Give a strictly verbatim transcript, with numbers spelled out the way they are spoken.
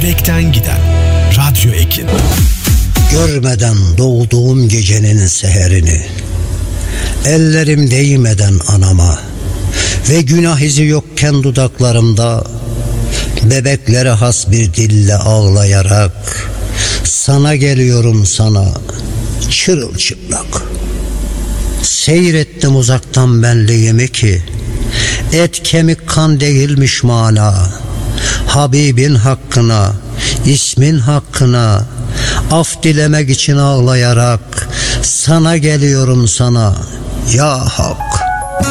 Felekten giden Radyo Ekin. Görmeden doğduğum gecenin seherini, ellerim değmeden anama ve günah izi yokken dudaklarımda, bebeklere has bir dille ağlayarak sana geliyorum, sana çırılçıplak. Seyrettim uzaktan benliğimi ki et kemik kan değilmiş mana. Habibin hakkına, ismin hakkına af dilemek için ağlayarak sana geliyorum, sana ya Hak.